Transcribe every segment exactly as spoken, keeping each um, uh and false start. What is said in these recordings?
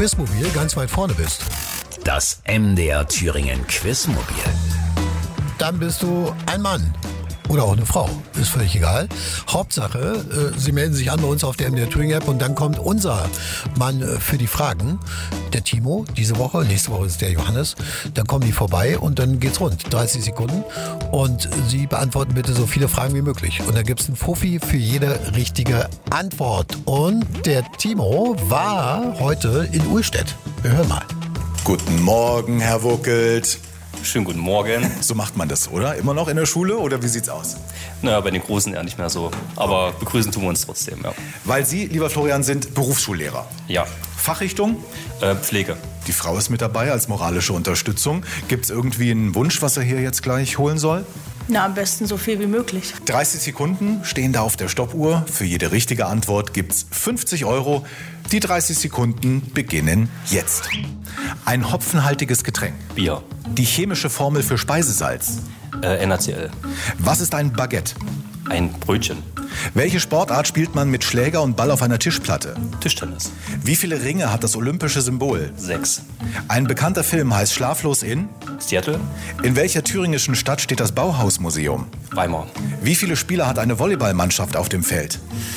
Quizmobil ganz weit vorne bist, Das M D R Thüringen Quizmobil. dann bist du ein Mann. Oder auch eine Frau, ist völlig egal. Hauptsache, äh, Sie melden sich an bei uns auf der M D R Thüringen App und dann kommt unser Mann äh, für die Fragen. Der Timo, diese Woche, nächste Woche ist der Johannes. Dann kommen die vorbei und dann geht's rund. dreißig Sekunden und Sie beantworten bitte so viele Fragen wie möglich. Und dann gibt's einen Fuffi für jede richtige Antwort. Und der Timo war heute in Uhlstedt. Wir hören mal. Guten Morgen, Herr Wuckelt. Schönen guten Morgen. So macht man das, oder? Immer noch in der Schule oder wie sieht's aus? Naja, bei den Großen eher nicht mehr so. Aber begrüßen tun wir uns trotzdem, ja. Weil Sie, lieber Florian, sind Berufsschullehrer. Ja. Fachrichtung? Äh, Pflege. Die Frau ist mit dabei als moralische Unterstützung. Gibt's irgendwie einen Wunsch, was er hier jetzt gleich holen soll? Na, am besten so viel wie möglich. dreißig Sekunden stehen da auf der Stoppuhr. Für jede richtige Antwort gibt's fünfzig Euro. Die dreißig Sekunden beginnen jetzt. Ein hopfenhaltiges Getränk. Bier. Die chemische Formel für Speisesalz. Äh, N A C L. Was ist ein Baguette? Ein Brötchen. Welche Sportart spielt man mit Schläger und Ball auf einer Tischplatte? Tischtennis. Wie viele Ringe hat das olympische Symbol? Sechs. Ein bekannter Film heißt Schlaflos in? Seattle. In welcher thüringischen Stadt steht das Bauhausmuseum? Weimar. Wie viele Spieler hat eine Volleyballmannschaft auf dem Feld?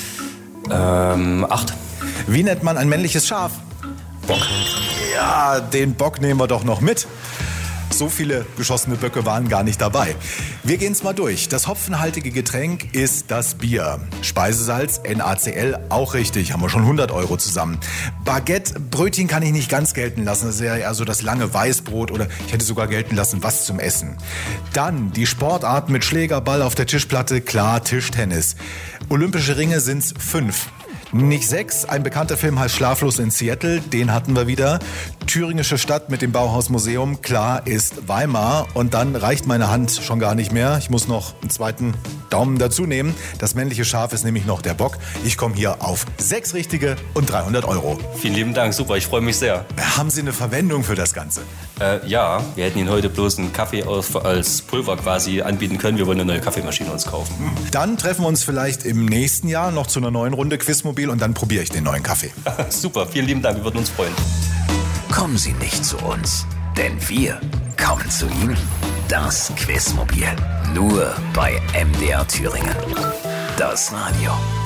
Ähm, acht. Wie nennt man ein männliches Schaf? Bock. Ja, den Bock nehmen wir doch noch mit. So viele geschossene Böcke waren gar nicht dabei. Wir gehen's mal durch. Das hopfenhaltige Getränk ist das Bier. Speisesalz, N A C L, auch richtig. Haben wir schon hundert Euro zusammen. Baguette, Brötchen kann ich nicht ganz gelten lassen. Das ist ja eher so das lange Weißbrot oder ich hätte sogar gelten lassen, was zum Essen. Dann die Sportart mit Schlägerball auf der Tischplatte. Klar, Tischtennis. Olympische Ringe sind's fünf. Nicht sechs. Ein bekannter Film heißt Schlaflos in Seattle. Den hatten wir wieder. Thüringische Stadt mit dem Bauhausmuseum. Klar ist Weimar. Und dann reicht meine Hand schon gar nicht mehr. Ich muss noch einen zweiten Daumen dazu nehmen. Das männliche Schaf ist nämlich noch der Bock. Ich komme hier auf sechs richtige und dreihundert Euro. Vielen lieben Dank, super, ich freue mich sehr. Haben Sie eine Verwendung für das Ganze? Äh, ja, wir hätten Ihnen heute bloß einen Kaffee aus, als Pulver quasi anbieten können. Wir wollen eine neue Kaffeemaschine uns kaufen. Dann treffen wir uns vielleicht im nächsten Jahr noch zu einer neuen Runde Quizmobil und dann probiere ich den neuen Kaffee. Super, vielen lieben Dank, wir würden uns freuen. Kommen Sie nicht zu uns, denn wir kommen zu Ihnen. Das Quizmobil. Nur bei M D R Thüringen. Das Radio.